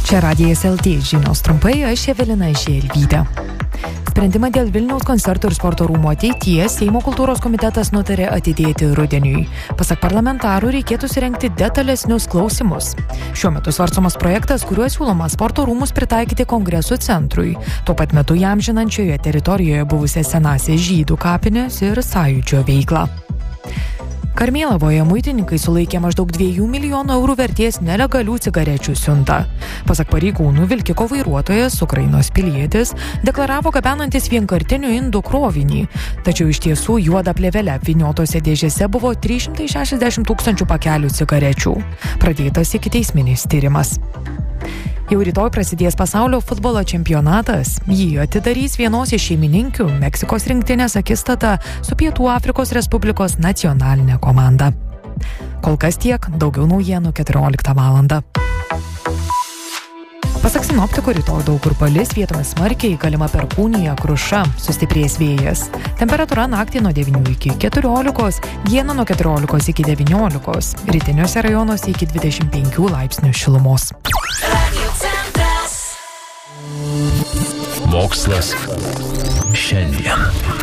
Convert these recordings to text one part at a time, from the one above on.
Čia Radijas LT žinios trumpai, aš Evelina Želvytė. Sprendimą dėl Vilniaus koncertų ir sporto rūmų ateities Seimo kultūros komitetas nutarė atidėti rudeniui. Pasak parlamentarų reikėtų surengti detalesnius klausimus. Šiuo metu svarstomas projektas, kuriuo siūloma sporto rūmus pritaikyti Kongresų centrui. Tuo pat metu įamžinančioje teritorijoje buvusias senąsias žydų kapines ir sąjūdžio veiklą. Karmėlavoje muitininkai sulaikė maždaug 2 milijonų eurų vertės nelegalių cigarečių siuntą. Pasak pareigūnų, vilkiko vairuotojas, Ukrainos pilietis, deklaravo gabenantis vienkartinių indų krovinį. Tačiau iš tiesų juoda plėvele apvyniotose dėžėse buvo 360 000 pakelių cigarečių. Pradėtas ikiteisminis tyrimas. Jau rytoj prasidės pasaulio futbolo čempionatas. Jį atidarys vienos iš šeimininkių Meksikos rinktinės akistata su Pietų Afrikos Respublikos nacionalinė komanda. Kol kas tiek, daugiau naujienų 14 valandą. Pasak sinoptikų, rytoj daug kur palis, vietomis smarkiai, galima perkūnija, kruša, sustiprės vėjas. Temperatūra naktį nuo 9 iki 14, dieną nuo 14 iki 19, rytiniuose rajonuose iki 25 laipsnių šilumos. Mokslas šiandien.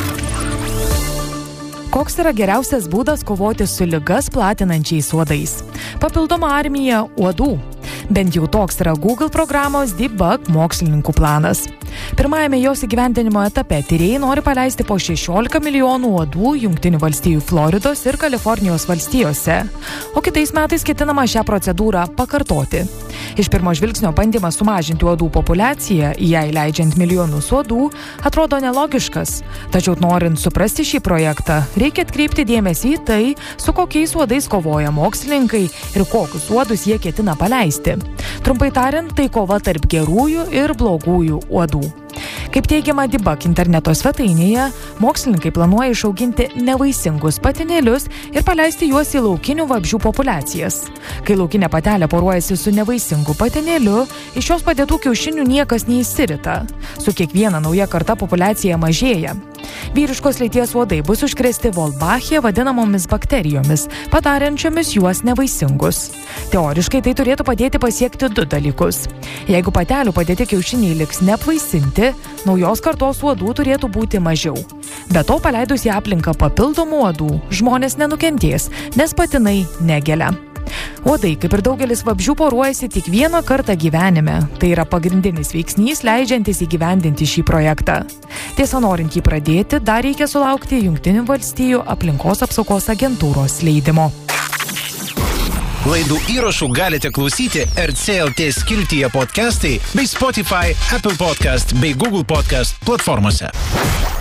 Koks yra geriausias būdas kovoti su ligas platinančiais uodais? Papildoma armija uodų. Bent jau toks yra Google programos Debug mokslininkų planas. Pirmajame jos įgyvendinimo etape tyrėjai nori paleisti po 16 milijonų uodų Jungtinių valstijų Floridos ir Kalifornijos valstijose, o kitais metais ketinama šią procedūrą pakartoti. Iš pirmo žvilgsnio bandymas sumažinti uodų populiaciją, jai leidžiant milijonus uodų, atrodo nelogiškas. Tačiau norint suprasti šį projektą, reikia atkreipti dėmesį į tai, su kokiais uodais kovoja mokslininkai ir kokius uodus jie ketina paleisti. Trumpai tariant, tai kova tarp gerųjų ir blogųjų uodų. Kaip teigiama Debug interneto svetainėje, mokslininkai planuoja išauginti nevaisingus patinėlius ir paleisti juos į laukinių vabzdžių populiacijas. Kai laukinė patelė poruojasi su nevaisingu patinėliu, iš jos padėtų kiaušinių niekas neįsirita. Su kiekviena nauja karta populiacija mažėja. Vyriškos lyties uodai bus užkrėsti Wolbachia vadinamomis bakterijomis, padarančiomis juos nevaisingus. Teoriškai tai turėtų padėti pasiekti 2 dalykus. Jeigu patelių padėti kiaušiniai liks neapvaisinti, naujos kartos uodų turėtų būti mažiau. Be to, paleidus į aplinką papildomų uodų, žmonės nenukentės, nes patinai negelia. Uodai, kaip ir daugelis vabzdžių, poruojasi tik vieną kartą gyvenime. Tai yra pagrindinis veiksnys, leidžiantis įgyvendinti šį projektą. Tiesa, norint jį pradėti, dar reikia sulaukti Jungtinių valstijų aplinkos apsaugos agentūros leidimo. Laidų įrašų galite klausyti RCLT skiltyje podcastai bei Spotify, Apple Podcast bei Google Podcast platformose.